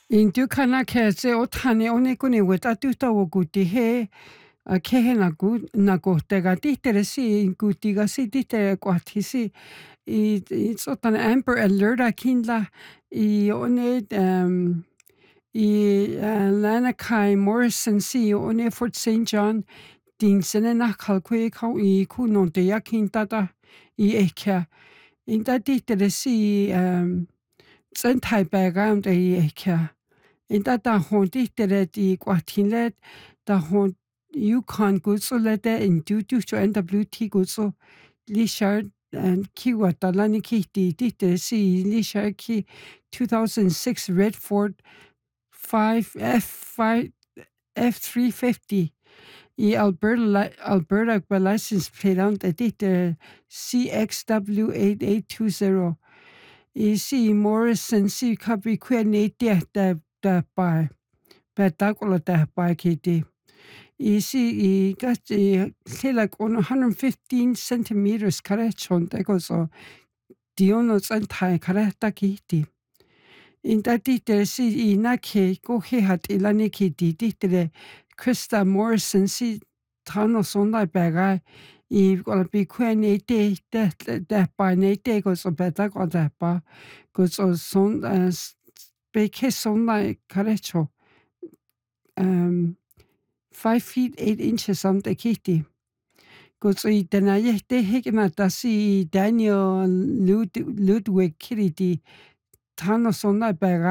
Intukanaka se otane onekune wetatuta wokuti he kehe naku tegatihtere si inkutiga si tihtere kuahtisi I sotana Amber Alerta kinla I one I Lanakai Morrison si one Fort St. John din senena kalkwe kau I kunonte yakintata I eka inta tihtere si tsentai background I eka inta ta hon tihtere ti kuahtinlet ta hon Yukon gutsulete in dutu to NWT gutsu Lishard and Kiwatalani Kiti Dite si Lishard ki 2006 Redford 5 F350 I Alberta license plate on the dite CXW8820 I si Morrison si kabi kwene da by Badakola da by kiti I see got like 115 centimeters correction that goes dionos and tai karata kiti. In that detail, see nake go he had ilaniki dite Krista Morrison see Thanos on that bag. I gonna be queen a day that by nate goes a better got that bar goes on son as bake his son like correction. 5 feet 8 inches on the kitty. Kutsi tenayehte hikmata si Daniel Ludwig Kiriti Thanos on that bag.